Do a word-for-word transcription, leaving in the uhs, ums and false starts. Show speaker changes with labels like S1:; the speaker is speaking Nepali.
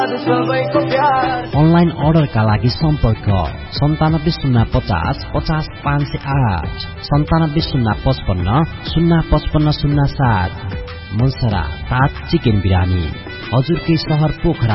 S1: अनलाइन अर्डरका लागि सम्पर्क सन्तानब्बे शून्य पचास पचास पाँच सय आठ सन्तानब्बे शून्य पचपन्न शून्य पचपन्न शून्य सात। मनसरा ताज चिकन बिरानी हजुरकै सहर पोखरा।